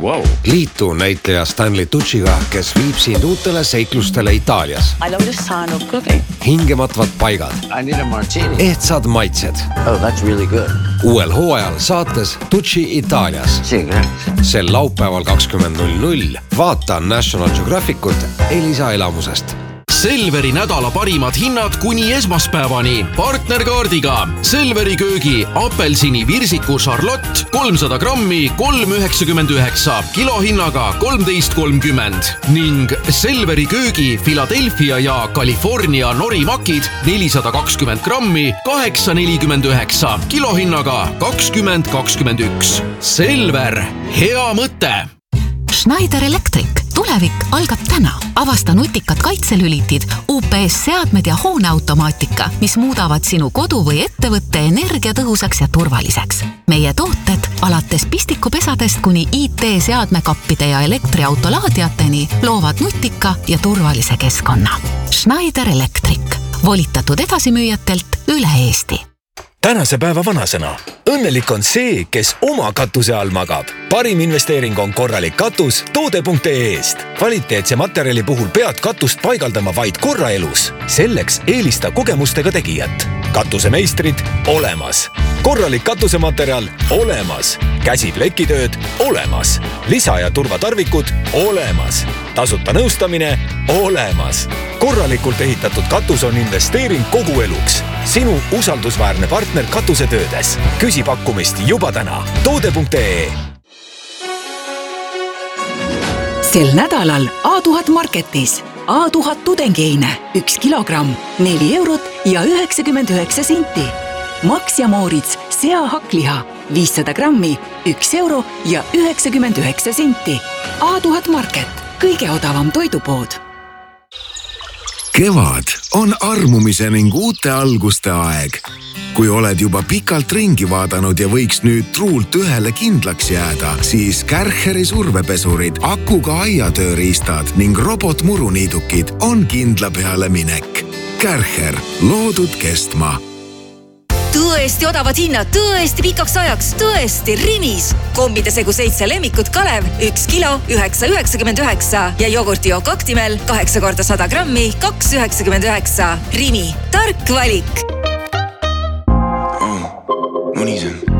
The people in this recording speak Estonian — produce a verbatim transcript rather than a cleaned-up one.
wow. Liitu näitleja Stanley Tucciga, kes viib sind uutele seiklustele Itaalias. I love the sound of cooking. Hingematvad paigad. I need a martini. Ehtsad maitsed. Oh, that's really good. Uuel hooajal saates Tucci Itaalias. Sel laupäeval kakskümmend null null vaata National Geographicut Elisa elamusest. Selveri nädala parimad hinnad kuni esmaspäevani. Partnerkaardiga Selveri köögi apelsini virsiku Charlotte kolmsada grammi kolm üheksakümmend üheksa, kilohinnaga kolmteist kolmkümmend ning Selveri köögi Philadelphia ja California norimakid nelisada kakskümmend grammi kaheksa nelikümmend üheksa, kilohinnaga kakskümmend kakskümmend üks. Selver, hea mõte! Schneider Electric. Tulevik algab täna. Avasta nutikad kaitselülitid, U P S-seadmed ja hooneautomaatika, mis muudavad sinu kodu või ettevõtte energiatõhusaks ja turvaliseks. Meie tooted alates pistikupesadest kuni I T-seadmekappide ja elektriautolaadiateni loovad nutika ja turvalise keskkonna. Schneider Electric. Volitatud edasimüüjatelt üle Eesti. Tänase päeva vanasõna. Õnnelik on see, kes oma katuse all magab. Parim investeering on korralik katus toode punkt ee eest. Kvaliteetse materjali puhul pead katust paigaldama vaid korra elus. Selleks eelista kogemustega tegijat. Katusemeistrid olemas. Korralik katusematerjal olemas. Käsiplekitööd olemas. Lisa- ja turvatarvikud olemas. Tasuta nõustamine olemas. Korralikult ehitatud katus on investeering kogu eluks. Sinu usaldusväärne partner katusetöödes. Küsi pakkumist juba täna. toode punkt ee. Sel nädalal A tuhat Marketis. A tuhat tudengeine, üks kilogramm, neli eurot ja üheksakümmend üheksa senti. Max ja Moritz seahakliha, viissada grammi, üks euro ja üheksakümmend üheksa senti. A tuhat Market, kõige odavam toidupood. Kevad on armumise ning uute alguste aeg. Kui oled juba pikalt ringi vaadanud ja võiks nüüd truult ühele kindlaks jääda, siis Kärcheri survepesurid, akuga aiatööriistad ning robotmuruniidukid on kindla peale minek. Kärcher, loodud kestma. Tõesti odavad hinnad, tõesti pikaks ajaks, tõesti Rimis. Kombide segu seitse lemmikut Kalev, üks kilo, üheksa üheksakümmend üheksa ja jogurti Okaktimel kaheksa korda sada grammi, kaks üheksakümmend üheksa. Rimi, tark valik. Oh, munisen.